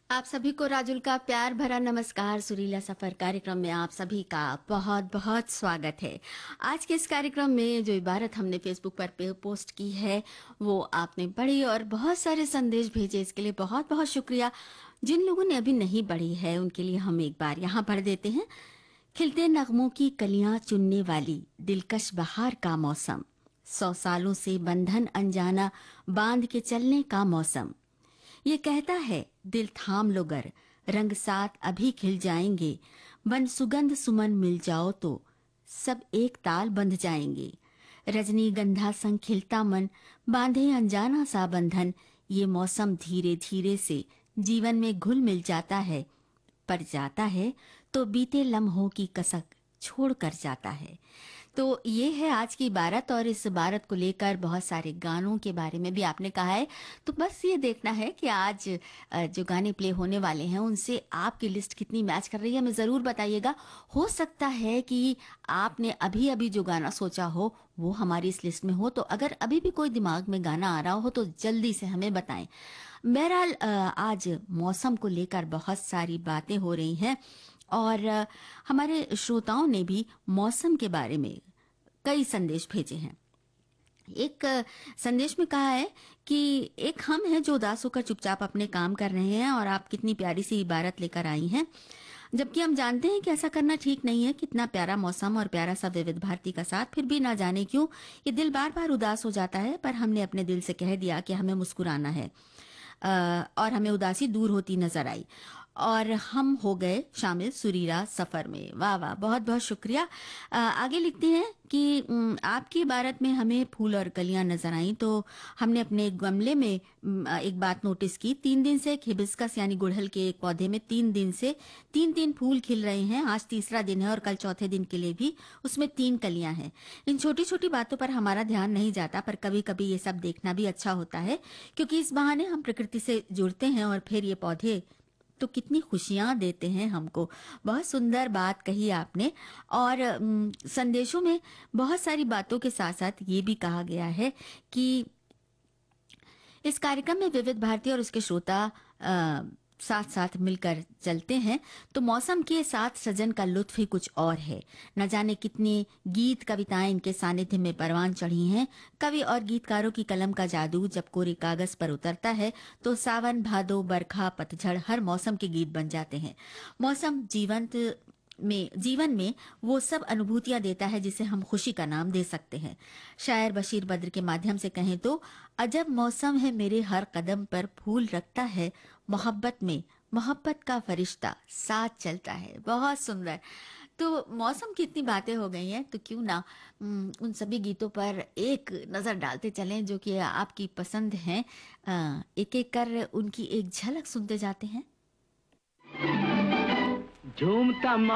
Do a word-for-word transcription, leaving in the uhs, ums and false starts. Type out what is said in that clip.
आप सभी को राजुल का प्यार भरा नमस्कार। सुरीला सफर कार्यक्रम में आप सभी का बहुत बहुत स्वागत है। आज के इस कार्यक्रम में जो इबारत हमने फेसबुक पर पे पोस्ट की है वो आपने पढ़ी और बहुत सारे संदेश भेजे, इसके लिए बहुत बहुत शुक्रिया। जिन लोगों ने अभी नहीं पढ़ी है उनके लिए हम एक बार यहाँ पढ़ देते हैं। खिलते नगमों की कलियां चुनने वाली दिलकश बहार का मौसम, सौ सालों से बंधन अनजाना बांध के चलने का मौसम। ये कहता है दिल थाम लो गर, रंग साथ अभी खिल जाएंगे, बन सुगंध सुमन मिल जाओ तो सब एक ताल बंध जाएंगे। रजनीगंधा संग खिलता मन, बांधे अनजाना सा बंधन। ये मौसम धीरे धीरे से जीवन में घुल मिल जाता है, पर जाता है तो बीते लम्हों की कसक छोड़ कर जाता है। तो ये है आज की इबारत और इस इबारत को लेकर बहुत सारे गानों के बारे में भी आपने कहा है। तो बस ये देखना है कि आज अ, जो गाने प्ले होने वाले हैं उनसे आपकी लिस्ट कितनी मैच कर रही है, हमें ज़रूर बताइएगा। हो सकता है कि आपने अभी अभी जो गाना सोचा हो वो हमारी इस लिस्ट में हो, तो अगर अभी भी कोई दिमाग में गाना आ रहा हो तो जल्दी से हमें बताएं। बहरहाल अ, आज मौसम को लेकर बहुत सारी बातें हो रही हैं और अ, हमारे श्रोताओं ने भी मौसम के बारे में कई संदेश भेजे हैं। एक अ, संदेश में कहा है कि एक हम हैं जो उदास होकर चुपचाप अपने काम कर रहे हैं और आप कितनी प्यारी सी इबारत लेकर आई हैं, जबकि हम जानते हैं कि ऐसा करना ठीक नहीं है। कितना प्यारा मौसम और प्यारा सा विविध भारती का साथ, फिर भी ना जाने क्यों ये दिल बार बार उदास हो जाता है। पर हमने अपने दिल से कह दिया कि हमें मुस्कुराना है अ, और हमें उदासी दूर होती नजर आई और हम हो गए शामिल सुरीला सफर में। वाह वाह, बहुत बहुत शुक्रिया। अ, आगे लिखते हैं कि उम, आपकी इबारत में हमें फूल और कलियां नजर आई तो हमने अपने गमले में उम, एक बात नोटिस की। तीन दिन से हिबिस्कस यानी गुड़हल के एक पौधे में तीन दिन से तीन तीन फूल खिल रहे हैं। आज तीसरा दिन है और कल चौथे दिन के लिए भी उसमें तीन कलियां हैं। इन छोटी छोटी बातों पर हमारा ध्यान नहीं जाता, पर कभी कभी ये सब देखना भी अच्छा होता है, क्योंकि इस बहाने हम प्रकृति से जुड़ते हैं और फिर ये पौधे तो कितनी खुशियां देते हैं हमको। बहुत सुंदर बात कही आपने। और अम, संदेशों में बहुत सारी बातों के साथ साथ ये भी कहा गया है कि इस कार्यक्रम में विविध भारती और उसके श्रोता अ, साथ साथ मिलकर चलते हैं तो मौसम के साथ सजन का लुत्फ ही कुछ और है। न जाने कितनी गीत कविताएं इनके सानिध्य में परवान चढ़ी हैं। कवि और गीतकारों की कलम का जादू जब कोरे कागज पर उतरता है तो सावन भादो बरखा पतझड़ हर मौसम के गीत बन जाते हैं। मौसम जीवंत में जीवन में वो सब अनुभूतियां देता है जिसे हम खुशी का नाम दे सकते हैं। शायर बशीर बद्र के माध्यम से कहें तो अजब मौसम है मेरे हर कदम पर फूल रखता है, मोहब्बत में मोहब्बत का फरिश्ता साथ चलता है। बहुत सुंदर। तो मौसम की इतनी बातें हो गई हैं तो क्यों ना उम, उन सभी गीतों पर एक नजर डालते चलें जो कि आपकी पसंद हैं। एक एक कर उनकी एक झलक सुनते जाते हैं। झूमता